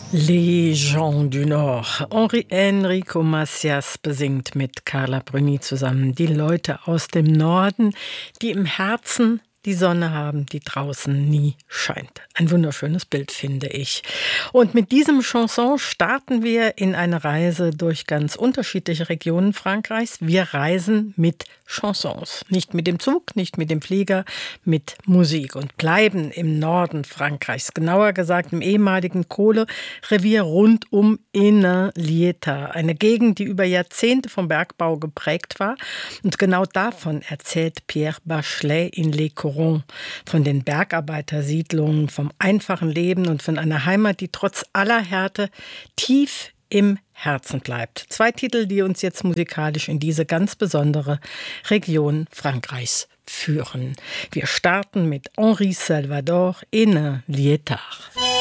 Les gens du Nord. Enrico Macias besingt mit Carla Bruni zusammen die Leute aus dem Norden, die im Herzen die Sonne haben, die draußen nie scheint. Ein wunderschönes Bild, finde ich. Und mit diesem Chanson starten wir in eine Reise durch ganz unterschiedliche Regionen Frankreichs. Wir reisen mit Chansons. Nicht mit dem Zug, nicht mit dem Flieger, mit Musik und bleiben im Norden Frankreichs. Genauer gesagt im ehemaligen Kohlerevier rund um Hénin-Liétard. Eine Gegend, die über Jahrzehnte vom Bergbau geprägt war. Und genau davon erzählt Pierre Bachelet in Les Corons, von den Bergarbeitersiedlungen, vom einfachen Leben und von einer Heimat, die trotz aller Härte tief im Herzen bleibt. 2 Titel, die uns jetzt musikalisch in diese ganz besondere Region Frankreichs führen. Wir starten mit Henri Salvador, Hénin-Liétard.